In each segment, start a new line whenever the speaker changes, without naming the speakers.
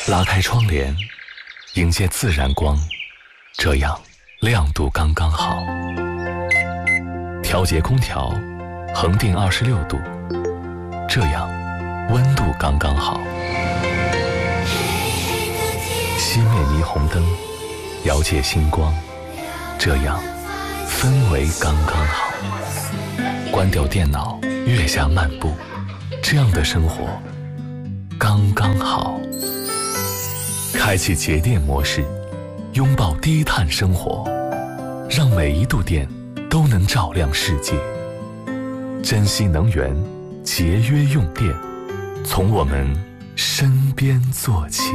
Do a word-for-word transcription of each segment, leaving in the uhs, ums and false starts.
拉开窗帘，迎接自然光，这样亮度刚刚好。调节空调，恒定二十六度，这样温度刚刚好。熄灭霓虹灯，遥借星光，这样氛围刚刚好。关掉电脑，月下漫步，这样的生活刚刚好。开启节电模式，拥抱低碳生活，让每一度电都能照亮世界。珍惜能源，节约用电，从我们身边做起。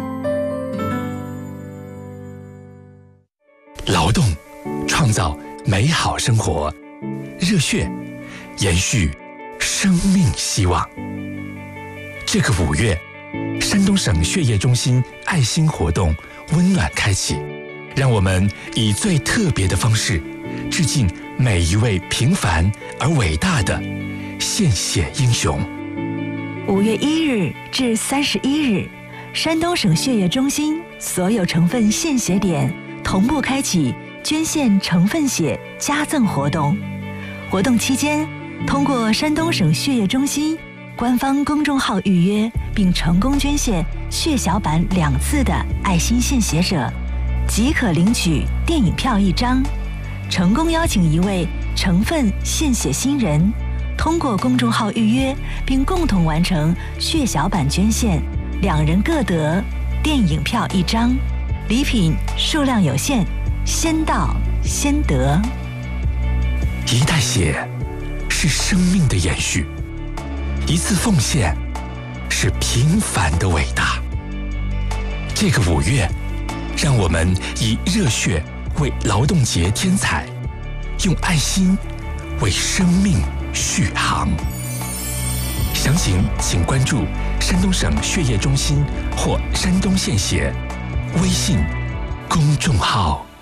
劳动创造美好生活，热血延续生命希望。这个五月，山东省血液中心爱心活动温暖开启，让我们以最特别的方式致敬每一位平凡而伟大的献血英雄。
五月一日至三十一日，山东省血液中心所有成分献血点同步开启捐献成分血加赠活动。活动期间，通过山东省血液中心官方公众号预约并成功捐献血小板两次的爱心献血者，即可领取电影票一张。成功邀请一位成分献血新人，通过公众号预约并共同完成血小板捐献，两人各得电影票一张。礼品数量有限，先到先得。
一袋血是生命的延续，一次奉献是平凡的伟大。这个五月，让我们以热血为劳动节添彩，用爱心为生命续航。详情请关注山东省血液中心或山东献血微信公众号。